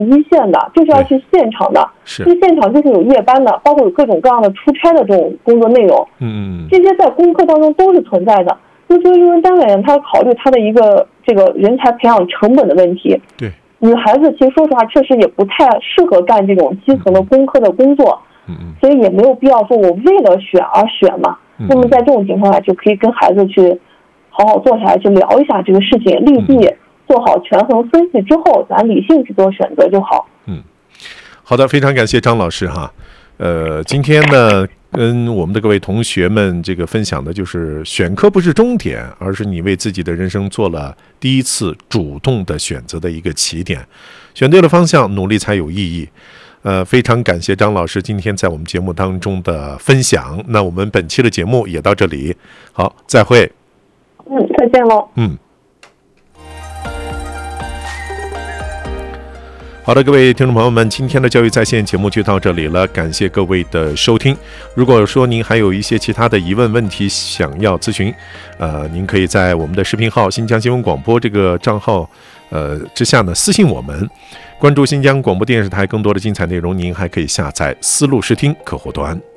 一线的，就是要去现场的，去现场就是有夜班的，包括有各种各样的出差的这种工作内容，这些在公科当中都是存在的。那所以用人单位呢，他考虑他的一个这个人才培养成本的问题。 对， 女孩子其实说实话，确实也不太适合干这种基层的公科的工作，所以也没有必要说我为了选而选嘛。那么在这种情况下，就可以跟孩子去好好坐下来去聊一下这个事情，利弊做好权衡分析之后，咱理性去做选择就好。 好的，非常感谢张老师哈。今天呢，跟我们的各位同学们这个分享的就是选科不是终点，而是你为自己的人生做了第一次主动的选择的一个起点，选对了方向，努力才有意义。非常感谢张老师今天在我们节目当中的分享。那我们本期的节目也到这里，好，再会。 再见喽。 好的，各位听众朋友们，今天的教育在线节目就到这里了，感谢各位的收听。如果说您还有一些其他的疑问问题想要咨询，您可以在我们的视频号新疆新闻广播这个账号之下呢私信我们，关注新疆广播电视台更多的精彩内容，您还可以下载思路视听客户端。